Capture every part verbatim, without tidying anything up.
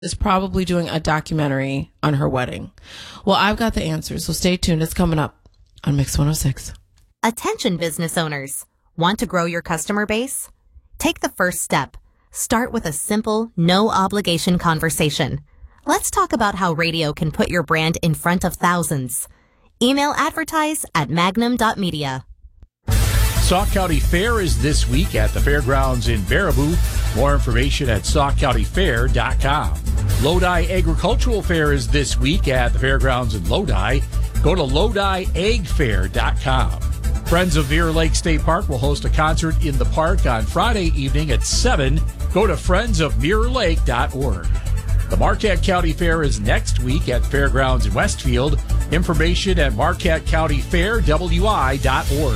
is probably doing a documentary on her wedding. Well, I've got the answers, so stay tuned. It's coming up on Mix one oh six. Attention business owners. Want to grow your customer base? Take the first step. Start with a simple, no-obligation conversation. Let's talk about how radio can put your brand in front of thousands. Email advertise at magnum dot media. Sauk County Fair is this week at the fairgrounds in Baraboo. More information at sauk county fair dot com. Lodi Agricultural Fair is this week at the fairgrounds in Lodi. Go to lodi ag fair dot com. Friends of Mirror Lake State Park will host a concert in the park on Friday evening at seven. Go to friends of mirror lake dot org. The Marquette County Fair is next week at Fairgrounds in Westfield. Information at marquette county fair w i dot org.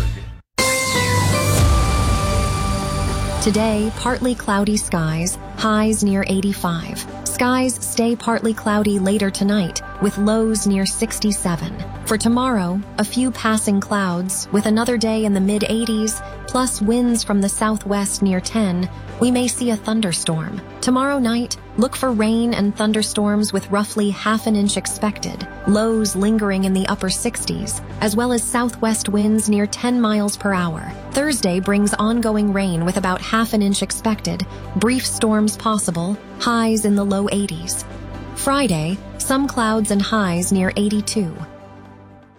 Today, partly cloudy skies, highs near eighty-five. Skies stay partly cloudy later tonight, with lows near sixty-seven. For tomorrow, a few passing clouds, with another day in the mid eighties, plus winds from the southwest near ten, we may see a thunderstorm. Tomorrow night, look for rain and thunderstorms with roughly half an inch expected, lows lingering in the upper sixties, as well as southwest winds near ten miles per hour. Thursday brings ongoing rain with about half an inch expected, brief storms possible, highs in the low eighties. Friday, some clouds and highs near eighty-two.